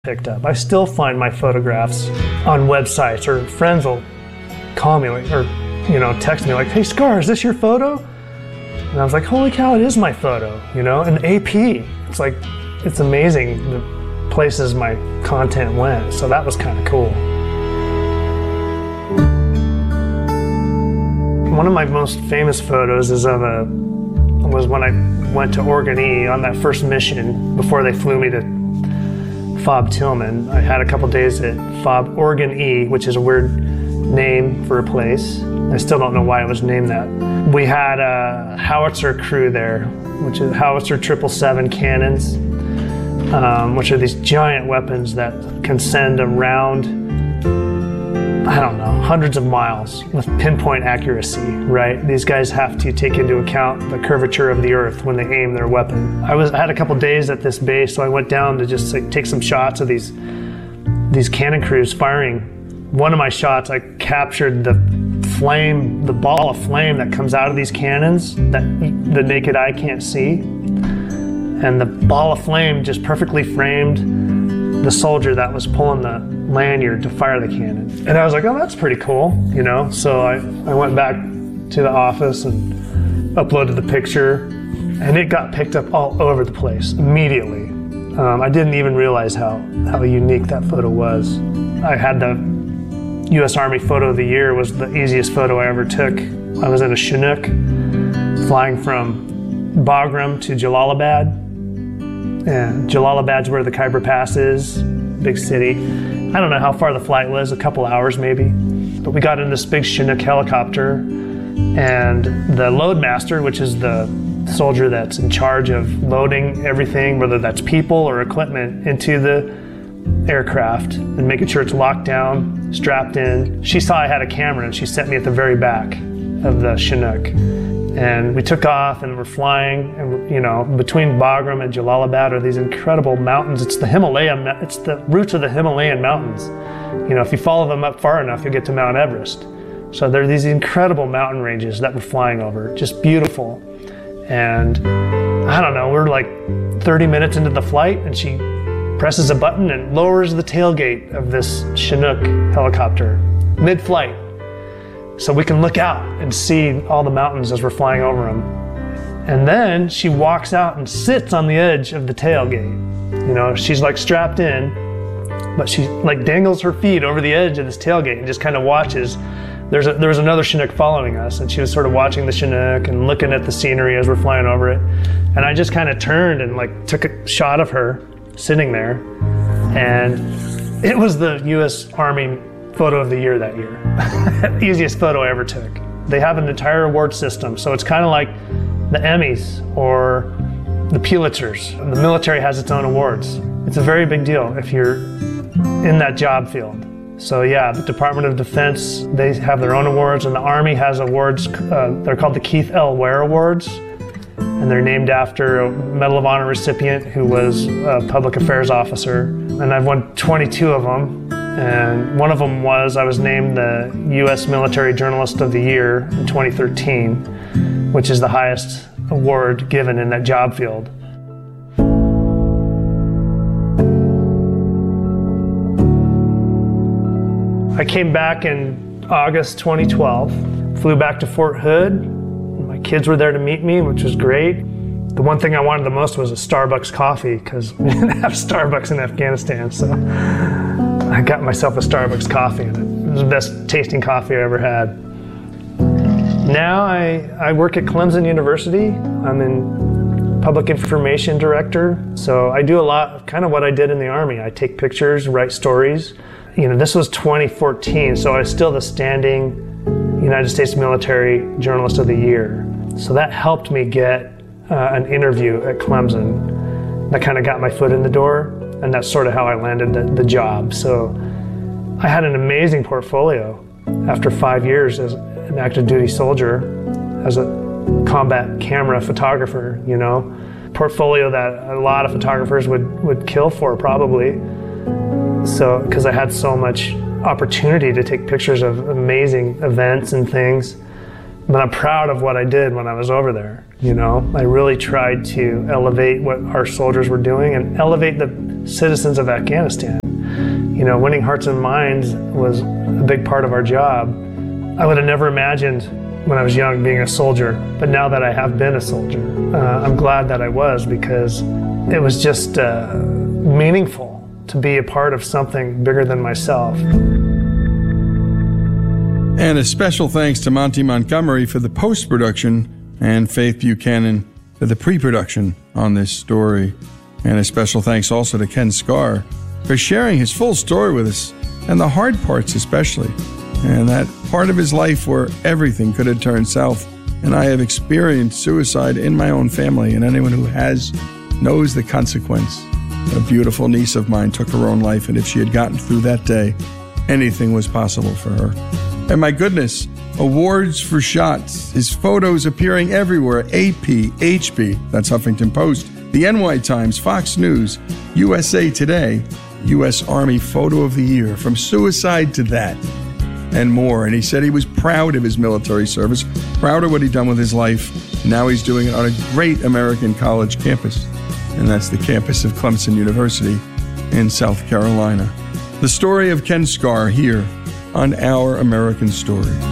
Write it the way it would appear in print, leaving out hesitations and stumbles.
picked up. I still find my photographs on websites, or friends will call me or text me like, "Hey Scar, is this your photo?" And I was like, holy cow, it is my photo, and AP. It's amazing the places my content went. So that was kind of cool. One of my most famous photos was when I went to Oregon E on that first mission before they flew me to FOB Tillman. I had a couple days at FOB Oregon E, which is a weird name for a place. I still don't know why it was named that. We had a howitzer crew there, which is howitzer 777 cannons, which are these giant weapons that can send a round, hundreds of miles with pinpoint accuracy, right? These guys have to take into account the curvature of the earth when they aim their weapon. I had a couple days at this base, so I went down to just take some shots of these cannon crews firing. One of my shots, I captured the ball of flame that comes out of these cannons that the naked eye can't see. And the ball of flame just perfectly framed the soldier that was pulling the lanyard to fire the cannon. And I was like, oh, that's pretty cool, So I went back to the office and uploaded the picture, and it got picked up all over the place immediately. I didn't even realize how unique that photo was. I had the U.S. Army Photo of the Year. Was the easiest photo I ever took. I was in a Chinook flying from Bagram to Jalalabad. And Jalalabad's where the Khyber Pass is, big city. I don't know how far the flight was, a couple hours maybe. But we got in this big Chinook helicopter, and the loadmaster, which is the soldier that's in charge of loading everything, whether that's people or equipment, into the aircraft and making sure it's locked down, strapped in. She saw I had a camera and she sent me at the very back of the Chinook. And we took off and we're flying, and between Bagram and Jalalabad are these incredible mountains. It's the roots of the Himalayan mountains. If you follow them up far enough, you'll get to Mount Everest. So there are these incredible mountain ranges that we're flying over, just beautiful. And we're like 30 minutes into the flight, and she presses a button and lowers the tailgate of this Chinook helicopter mid-flight, so we can look out and see all the mountains as we're flying over them. And then she walks out and sits on the edge of the tailgate. She's like strapped in, but she like dangles her feet over the edge of this tailgate and just kind of watches. There was another Chinook following us, and she was sort of watching the Chinook and looking at the scenery as we're flying over it. And I just kind of turned and took a shot of her sitting there, and it was the U.S. Army Photo of the Year that year. Easiest photo I ever took. They have an entire award system, so it's kind of like the Emmys or the Pulitzers. The military has its own awards. It's a very big deal if you're in that job field. So yeah, the Department of Defense, they have their own awards, and the Army has awards. They're called the Keith L. Ware Awards, and they're named after a Medal of Honor recipient who was a public affairs officer. And I've won 22 of them. And one of them I was named the U.S. Military Journalist of the Year in 2013, which is the highest award given in that job field. I came back in August 2012, flew back to Fort Hood. My kids were there to meet me, which was great. The one thing I wanted the most was a Starbucks coffee, because we didn't have Starbucks in Afghanistan, so I got myself a Starbucks coffee, and it was the best tasting coffee I ever had. Now I work at Clemson University. I'm in public information director, so I do a lot of kind of what I did in the Army. I take pictures, write stories. This was 2014, so I was still the standing United States Military Journalist of the Year. So that helped me get an interview at Clemson. That kind of got my foot in the door, and that's sort of how I landed the job. So I had an amazing portfolio after 5 years as an active duty soldier, as a combat camera photographer, portfolio that a lot of photographers would kill for probably. So, because I had so much opportunity to take pictures of amazing events and things. But I'm proud of what I did when I was over there. You know, I really tried to elevate what our soldiers were doing and elevate the citizens of Afghanistan. You know, winning hearts and minds was a big part of our job. I would have never imagined when I was young being a soldier, but now that I have been a soldier, I'm glad that I was, because it was just meaningful to be a part of something bigger than myself. And a special thanks to Monty Montgomery for the post-production and Faith Buchanan for the pre-production on this story. And a special thanks also to Ken Scar for sharing his full story with us, and the hard parts especially, and that part of his life where everything could have turned south. And I have experienced suicide in my own family, and anyone who has knows the consequence. A beautiful niece of mine took her own life, and if she had gotten through that day, anything was possible for her. And my goodness, awards for shots, his photos appearing everywhere. AP, HB, that's Huffington Post, the NY Times, Fox News, USA Today, U.S. Army Photo of the Year, from suicide to that, and more. And he said he was proud of his military service, proud of what he'd done with his life. Now he's doing it on a great American college campus, and that's the campus of Clemson University in South Carolina. The story of Ken Scar here on Our American Story.